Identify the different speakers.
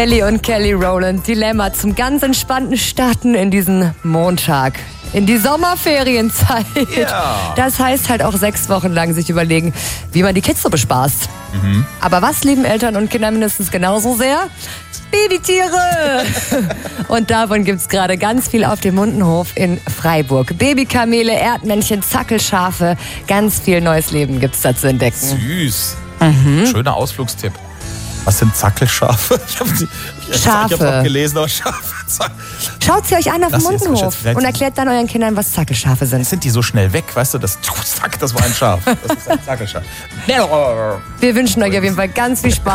Speaker 1: Ellie und Kelly Rowland, Dilemma zum ganz entspannten Starten in diesen Montag. In die Sommerferienzeit.
Speaker 2: Ja.
Speaker 1: Das heißt halt auch 6 Wochen lang sich überlegen, wie man die Kids so bespaßt. Aber was lieben Eltern und Kinder mindestens genauso sehr? Babytiere! Und davon gibt's gerade ganz viel auf dem Mundenhof in Freiburg. Babykamele, Erdmännchen, Zackelschafe, ganz viel neues Leben gibt's da zu entdecken.
Speaker 2: Süß. Schöner Ausflugstipp. Was sind Zackelschafe? Ich habe auch gelesen, aber Schafe.
Speaker 1: Schaut sie euch an auf dem
Speaker 2: Lass sie jetzt
Speaker 1: Mundenhof
Speaker 2: vielleicht-
Speaker 1: und erklärt dann euren Kindern, was Zackelschafe sind.
Speaker 2: Sind die so schnell weg, weißt du? Zack, das war ein Schaf. Das ist ein Zackelschaf.
Speaker 1: Wir wünschen euch auf jeden Fall ganz viel Spaß.